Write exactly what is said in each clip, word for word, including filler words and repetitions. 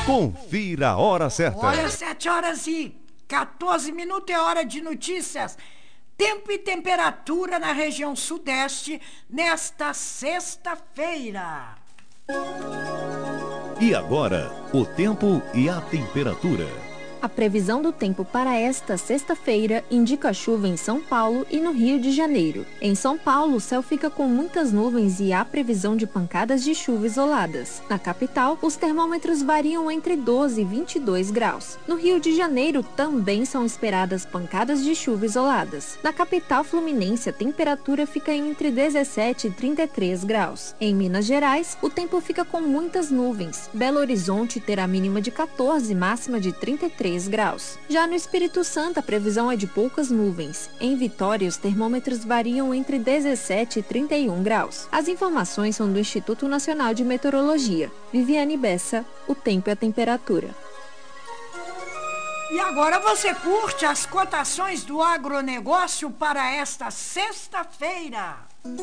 Confira a hora certa. Olha, sete horas e quatorze minutos é hora de notícias. Tempo e temperatura na região sudeste nesta sexta-feira. E agora, o tempo e a temperatura. A previsão do tempo para esta sexta-feira indica chuva em São Paulo e no Rio de Janeiro. Em São Paulo, o céu fica com muitas nuvens e há previsão de pancadas de chuva isoladas. Na capital, os termômetros variam entre doze e vinte e dois graus. No Rio de Janeiro, também são esperadas pancadas de chuva isoladas. Na capital fluminense, a temperatura fica entre dezessete e trinta e três graus. Em Minas Gerais, o tempo fica com muitas nuvens. Belo Horizonte terá mínima de quatorze e máxima de trinta e três graus. Já no Espírito Santo, a previsão é de poucas nuvens. Em Vitória, os termômetros variam entre dezessete e trinta e um graus. As informações são do Instituto Nacional de Meteorologia. Viviane Bessa, o tempo e a temperatura. E agora você curte as cotações do agronegócio para esta sexta-feira.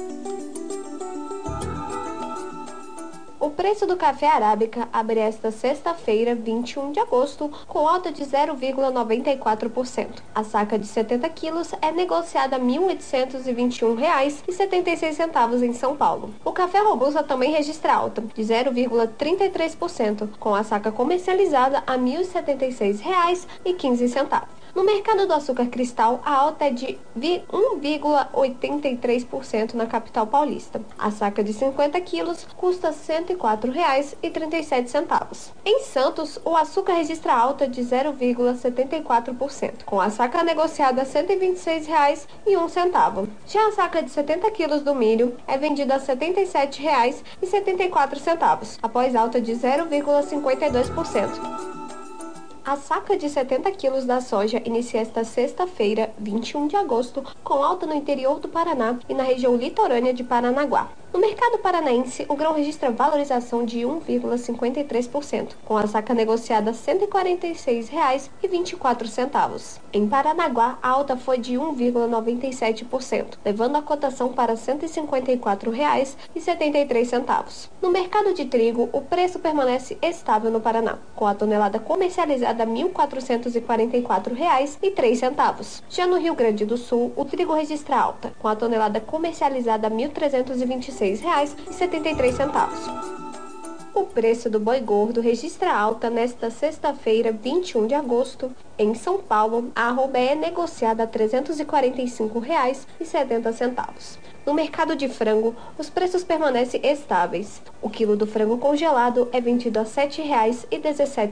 O preço do café arábica abre esta sexta-feira, vinte e um de agosto, com alta de zero vírgula noventa e quatro por cento. A saca de setenta quilos é negociada a mil oitocentos e vinte e um reais e setenta e seis centavos em São Paulo. O café robusta também registra alta de zero vírgula trinta e três por cento, com a saca comercializada a mil e setenta e seis reais e quinze centavos. No mercado do açúcar cristal, a alta é de um vírgula oitenta e três por cento na capital paulista. A saca de cinquenta quilos custa cento e quatro reais e trinta e sete centavos. Em Santos, o açúcar registra alta de zero vírgula setenta e quatro por cento, com a saca negociada a cento e vinte e seis reais e um centavo. Já a saca de setenta quilos do milho é vendida a setenta e sete reais e setenta e quatro centavos, após alta de zero vírgula cinquenta e dois por cento. A saca de setenta quilos da soja inicia esta sexta-feira, vinte e um de agosto, com alta no interior do Paraná e na região litorânea de Paranaguá. No mercado paranaense, o grão registra valorização de um vírgula cinquenta e três por cento, com a saca negociada a cento e quarenta e seis reais e vinte e quatro centavos. Em Paranaguá, a alta foi de um vírgula noventa e sete por cento, levando a cotação para cento e cinquenta e quatro reais e setenta e três centavos. No mercado de trigo, o preço permanece estável no Paraná, com a tonelada comercializada a mil quatrocentos e quarenta e quatro reais e três centavos. Já no Rio Grande do Sul, o trigo registra alta, com a tonelada comercializada a mil trezentos e vinte e seis reais e setenta e três centavos. O preço do boi gordo registra alta nesta sexta-feira, vinte e um de agosto. Em São Paulo, a arroba é negociada a trezentos e quarenta e cinco reais e setenta centavos. No mercado de frango, os preços permanecem estáveis. O quilo do frango congelado é vendido a sete reais e dezessete